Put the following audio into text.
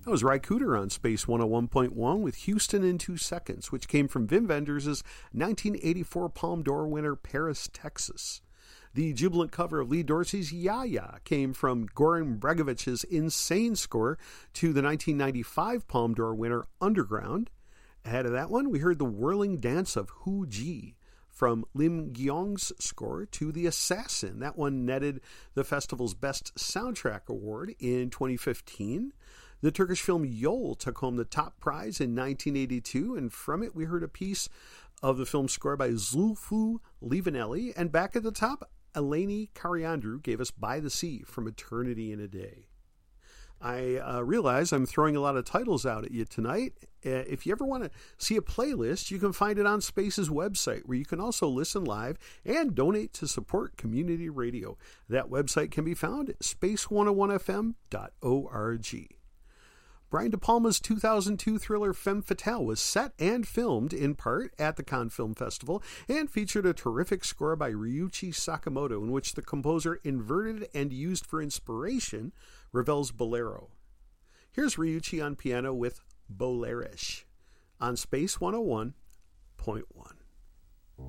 That was Ry Cooder on Space 101.1 with Houston in 2 Seconds, which came from Wim Wenders' 1984 Palme d'Or winner, Paris, Texas. The jubilant cover of Lee Dorsey's Ya Ya came from Goran Bregovich's insane score to the 1995 Palme d'Or winner, Underground. Ahead of that one, we heard the whirling dance of Hu Ji from Lim Gyong's score to The Assassin. That one netted the festival's Best Soundtrack Award in 2015. The Turkish film Yol took home the top prize in 1982, and from it we heard a piece of the film score by Zulfu Livaneli. And back at the top, Eleni Kariandrou gave us By the Sea from Eternity in a Day. I realize I'm throwing a lot of titles out at you tonight. If you ever want to see a playlist, you can find it on Space's website, where you can also listen live and donate to support community radio. That website can be found at space101fm.org. Brian De Palma's 2002 thriller Femme Fatale was set and filmed in part at the Cannes Film Festival and featured a terrific score by Ryuichi Sakamoto, in which the composer inverted and used for inspiration Ravel's Bolero. Here's Ryuichi on piano with Bolerish on Space 101.1.